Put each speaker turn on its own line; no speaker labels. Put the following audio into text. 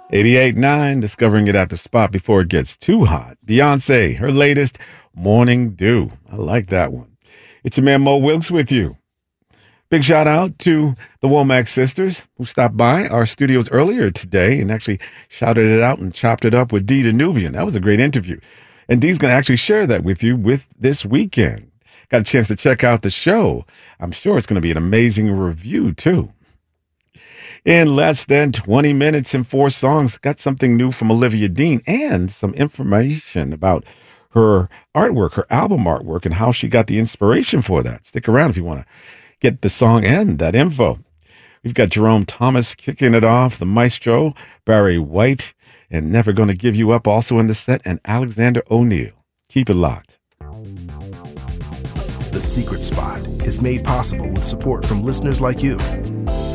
88.9, discovering it at the spot before it gets too hot. Beyonce, her latest, Morning Dew. I like that one. It's your man Mo Wilkes with you. Big shout out to the Womack sisters who stopped by our studios earlier today and actually shouted it out and chopped it up with Dee the Nubian. That was a great interview. And Dee's going to actually share that with you with this weekend. Got a chance to check out the show. I'm sure it's going to be an amazing review, too. In less than 20 minutes and 4 songs, got something new from Olivia Dean and some information about her artwork, her album artwork, and how she got the inspiration for that. Stick around if you want to get the song and that info. We've got Jerome Thomas kicking it off, the maestro, Barry White, and Never Gonna Give You Up also in the set, and Alexander O'Neal. Keep it locked.
The Secret Spot is made possible with support from listeners like you.